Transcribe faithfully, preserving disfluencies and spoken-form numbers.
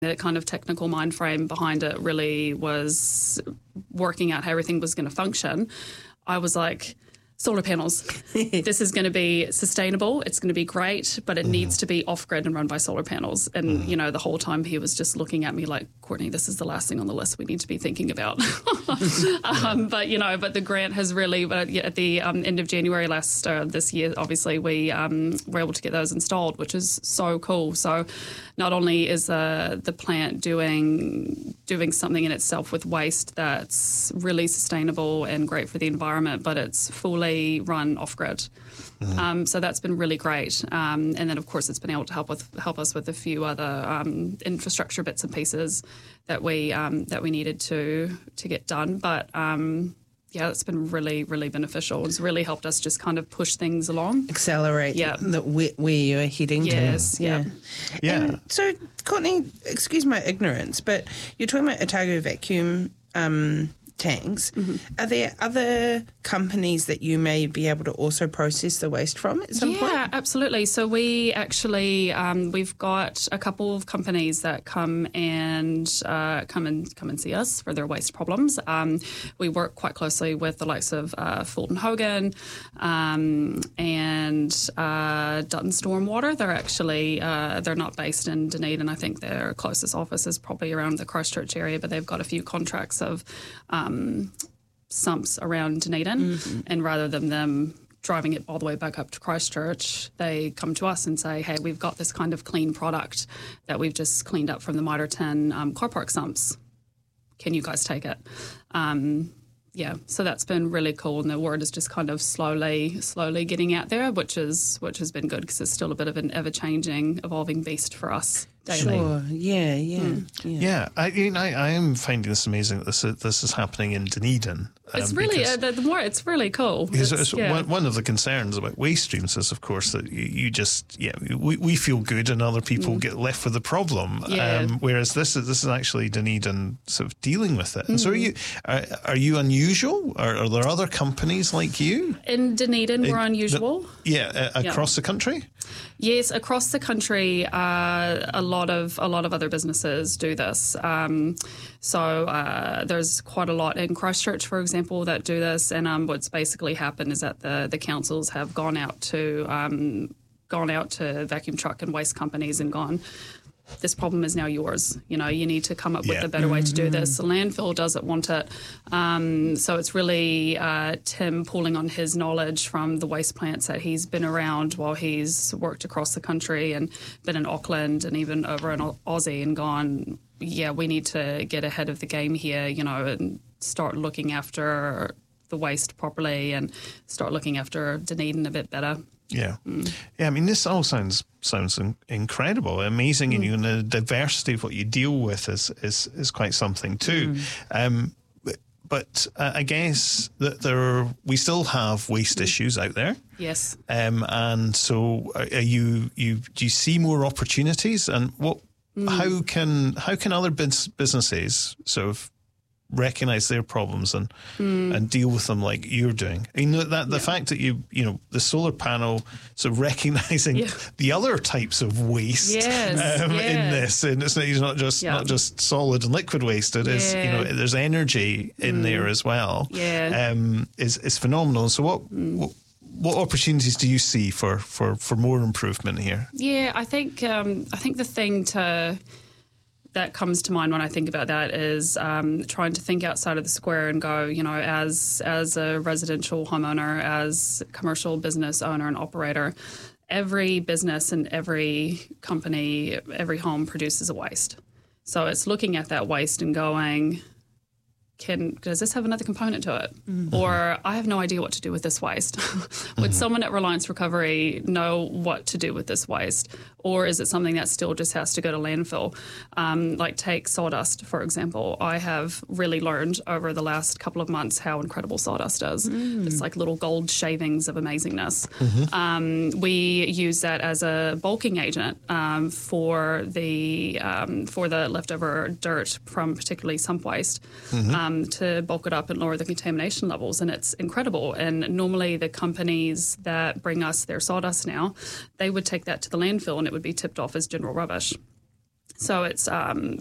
The kind of technical mind frame behind it really was working out how everything was going to function. I was like, solar panels. This is going to be sustainable. It's going to be great, but it mm. needs to be off-grid and run by solar panels. And, mm. you know, the whole time he was just looking at me like, Courtney, this is the last thing on the list we need to be thinking about. um, but, you know, but the grant has really, but at the um, end of January last uh, this year, obviously, we um, were able to get those installed, which is so cool. So not only is uh, the plant doing doing something in itself with waste that's really sustainable and great for the environment, but it's fully run off-grid. Mm-hmm. Um, so that's been really great. Um, and then, of course, it's been able to help with help us with a few other um, infrastructure bits and pieces that we um, that we needed to to get done. But um, yeah, it's been really, really beneficial. It's really helped us just kind of push things along, accelerate. Yeah, the, where, where you're heading yes, to. Yeah, yeah. And so, Courtney, excuse my ignorance, but you're talking about Otago Vacuum Um, tanks. Mm-hmm. Are there other companies that you may be able to also process the waste from at some yeah, point? Yeah, absolutely. So we actually um, we've got a couple of companies that come and uh, come and come and see us for their waste problems. Um, we work quite closely with the likes of uh, Fulton Hogan um, and uh, Dutton Stormwater. They're actually uh, they're not based in Dunedin. I think their closest office is probably around the Christchurch area, but they've got a few contracts of um, Um, sumps around Dunedin, mm-hmm. and rather than them driving it all the way back up to Christchurch, they come to us and say, hey, we've got this kind of clean product that we've just cleaned up from the Mitre ten um, car park sumps. Can you guys take it? Um, yeah, so that's been really cool, and the word is just kind of slowly, slowly getting out there, which is which has been good because it's still a bit of an ever-changing, evolving beast for us daily. Sure, yeah, yeah, mm. yeah. Yeah, I, you know, I, I am finding this amazing that this is, this is happening in Dunedin. Um, it's really uh, the, the more it's really cool. Because it's, it's yeah. one, one of the concerns about waste streams is, of course, that you, you just yeah we, we feel good and other people mm. get left with the problem. Yeah. Um, whereas this is this is actually Dunedin sort of dealing with it. And mm. so are you are, are you unusual? Are, are there other companies like you in Dunedin? In, we're unusual. The, yeah, uh, across yeah. the country. Yes, across the country, uh, a lot of a lot of other businesses do this. Um, so uh, there's quite a lot in Christchurch, for example, that do this. And um, what's basically happened is that the the councils have gone out to um, gone out to vacuum truck and waste companies and gone, this problem is now yours. You know, you need to come up yeah. with a better way to do this. The landfill doesn't want it. Um, so it's really uh, Tim pulling on his knowledge from the waste plants that he's been around while he's worked across the country and been in Auckland and even over in Aussie and gone, yeah, we need to get ahead of the game here, you know, and start looking after the waste properly and start looking after Dunedin a bit better. Yeah, mm. yeah. I mean, this all sounds sounds in, incredible, amazing, mm. and you know, the diversity of what you deal with is is, is quite something too. Mm. Um, but but uh, I guess that there we still have waste mm. issues out there. Yes. Um, and so, are you you do you see more opportunities, and what? Mm. How can how can other bus- businesses sort of recognise their problems and mm. and deal with them like you're doing? You know, that the yeah. fact that you you know the solar panel sort of recognising yeah. the other types of waste yes. um, yeah. in this, and it's not, it's not just yeah. not just solid and liquid waste. It yeah. is you know there's energy in mm. there as well. Yeah, um, is is phenomenal. So what. Mm. what What opportunities do you see for, for, for more improvement here? Yeah, I think um, I think the thing to that comes to mind when I think about that is um, trying to think outside of the square and go, you know, as as a residential homeowner, as a commercial business owner and operator, every business and every company, every home produces a waste. So it's looking at that waste and going, Can, does this have another component to it? Mm-hmm. Or I have no idea what to do with this waste. Would mm-hmm. someone at Reliance Recovery know what to do with this waste? Or is it something that still just has to go to landfill? Um, like take sawdust, for example. I have really learned over the last couple of months how incredible sawdust is. Mm. It's like little gold shavings of amazingness. Mm-hmm. Um, we use that as a bulking agent um, for the um, for the leftover dirt from particularly sump waste. Mm-hmm. Um, to bulk it up and lower the contamination levels, and it's incredible. And normally the companies that bring us their sawdust now, they would take that to the landfill and it would be tipped off as general rubbish. So it's um,